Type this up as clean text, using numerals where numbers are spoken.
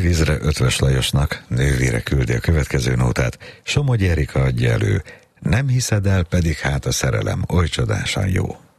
vízre Ötvös Lajosnak, nővére küldi a következő nótát, Somogyi Erika adja elő, nem hiszed el, pedig hát a szerelem oly csodásan jó.